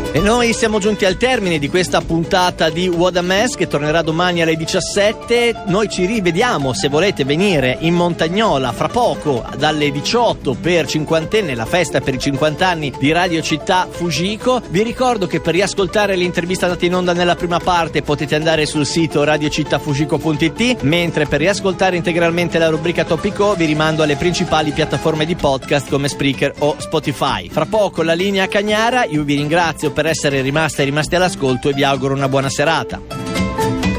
E noi siamo giunti al termine di questa puntata di What a Mess, che tornerà domani alle 17. Noi ci rivediamo, se volete venire in Montagnola fra poco dalle 18 per cinquantenne, la festa per i 50 anni di Radio Città Fujiko. Vi ricordo che per riascoltare l'intervista andata in onda nella prima parte potete andare sul sito radiocittafujiko.it, mentre per riascoltare integralmente la rubrica Topico vi rimando alle principali piattaforme di podcast come Spreaker o Spotify. Fra poco la linea Cagnara, io vi ringrazio per essere rimasti all'ascolto e vi auguro una buona serata.